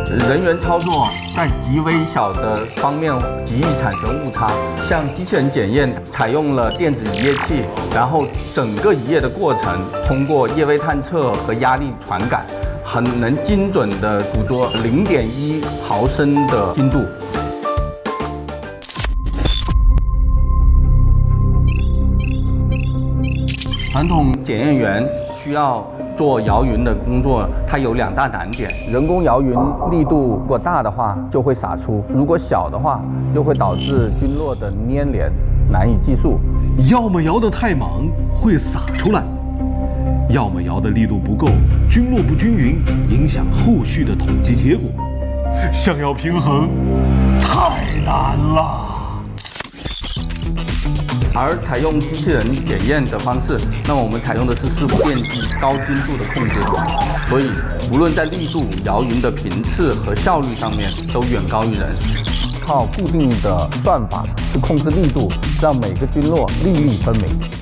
人员操作在极微小的方面极易产生误差。像机器人检验采用了电子仪液器，然后整个仪液的过程通过液位探测和压力传感，很能精准地捕捉0.1毫升的精度。传统检验员需要做摇匀的工作，它有2大难点。人工摇匀力度如果大的话，就会洒出；如果小的话，就会导致菌落的粘连，难以计数。 要么摇得太忙会洒出来，要么摇的力度不够，菌落不均匀，影响后续的统计结果。想要平衡，太难了。 而采用机器人检验的方式，那么我们采用的是伺服电机高精度的控制，所以无论在力度、摇匀的频次和效率上面都远高于人。靠固定的算法去控制力度，让每个菌落粒粒分明。